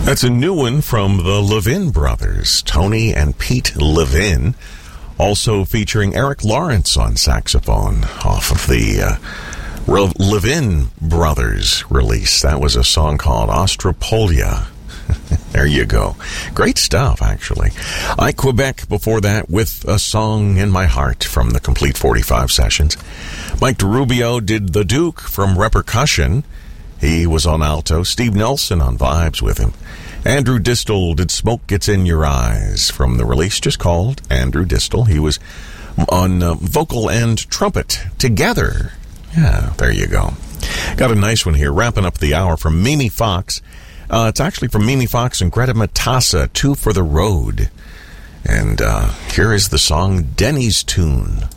That's a new one from the Levin brothers, Tony and Pete Levin, also featuring Eric Lawrence on saxophone off of the Levin brothers release. That was a song called Ostropolia. There you go. Great stuff, actually. I Quebec before that with A Song in My Heart from the Complete 45 sessions. Mike DeRubio did The Duke from Repercussion. He was on alto. Steve Nelson on vibes with him. Andrew Distel did Smoke Gets in Your Eyes from the release just called Andrew Distel. He was on vocal and trumpet together. Yeah, there you go. Got a nice one here, wrapping up the hour from Mimi Fox. It's actually from Mimi Fox and Greta Matassa, Two for the Road. And here is the song Denny's Tune.